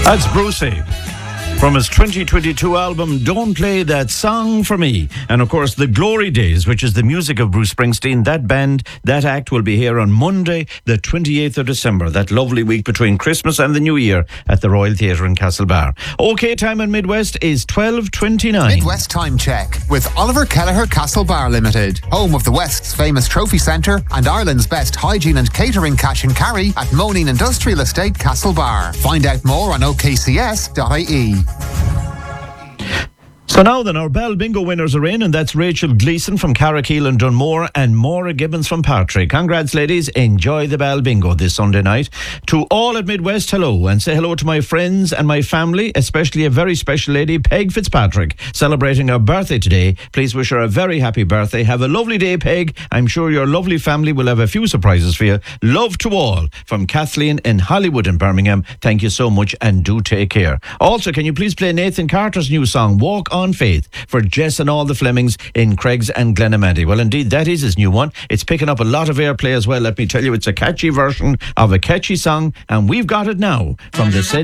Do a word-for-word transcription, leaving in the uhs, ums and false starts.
That's Brucey from his twenty twenty-two album Don't Play That Song For Me. And of course the Glory Days, which is the music of Bruce Springsteen. That band, that act will be here on Monday the twenty-eighth of December, that lovely week between Christmas and the New Year at the Royal Theatre in Castlebar. OK, time in Midwest is twelve twenty-nine. Midwest Time Check with Oliver Kelleher Castlebar Limited, home of the West's famous trophy centre and Ireland's best hygiene and catering cash and carry at Moneen Industrial Estate, Castlebar. Find out more on o k c s dot i e. So now then, our Bell Bingo winners are in, and that's Rachel Gleeson from Carrickeel and Dunmore and Maura Gibbons from Patrick. Congrats, ladies. Enjoy the Bell Bingo this Sunday night. To all at Midwest, hello, and say hello to my friends and my family, especially a very special lady, Peg Fitzpatrick, celebrating her birthday today. Please wish her a very happy birthday. Have a lovely day, Peg. I'm sure your lovely family will have a few surprises for you. Love to all from Kathleen in Hollywood in Birmingham. Thank you so much, and do take care. Also, can you please play Nathan Carter's new song, Walk On Faith, for Jess and all the Flemings in Craigs and Glenamaddy? Well, indeed, that is his new one. It's picking up a lot of airplay as well. Let me tell you, it's a catchy version of a catchy song, and we've got it now from the said